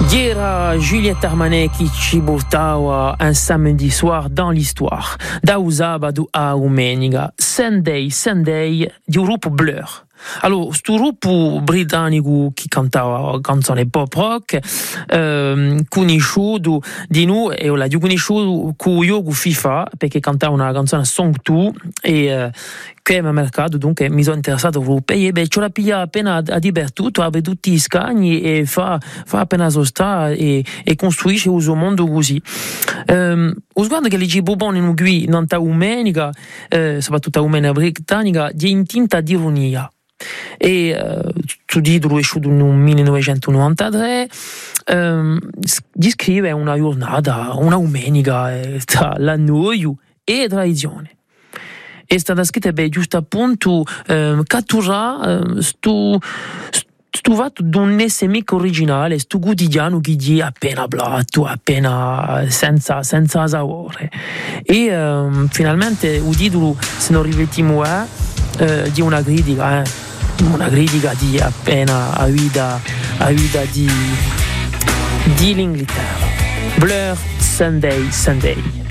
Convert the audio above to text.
Era Juliette Armanet qui ci portava un samedi soir dans l'histoire. Da usabado a domenica. Sunday di un gruppo Blur. Allora, questo gruppo britannico che cantava canzoni pop rock, conosciuto di noi, e l'ho conosciuto con io con FIFA, perché cantava una canzone Song 2, e che mi ha mercato, dunque mi sono interessato al gruppo, e ce l'ha pigliata appena a Dibertutto, apre tutti i scagni e fa appena sosta e costruisce il suo mondo così. Ho sguardo che leggi buoni in qui, non ta umenica, soprattutto a umenica britannica, di intinta di ironia. E questo titolo è uscito nel 1993, descrive una giornata, una domenica tra l'annoio e la tradizione. È stata scritta per giusto appunto catturare sto fatto di un nemico originale, sto quotidiano che gli è appena blatto, appena senza sapore. E finalmente il titolo, se non ripetiamo, è di una critica di appena a vita di l'Inghilterra. Blur, Sunday.